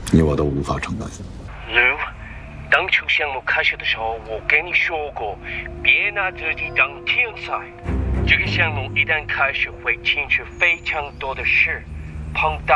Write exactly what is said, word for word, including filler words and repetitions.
你我都无法承担。 Lou，当初项目开始的时候，我跟你说过，别拿自己当天才。这个项目一旦开始，会牵扯非常多的事，庞大